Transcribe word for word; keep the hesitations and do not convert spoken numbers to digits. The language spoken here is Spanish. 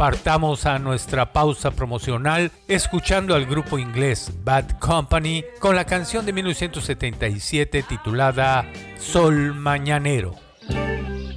Partamos a nuestra pausa promocional escuchando al grupo inglés Bad Company con la canción de mil novecientos setenta y siete titulada Sol Mañanero.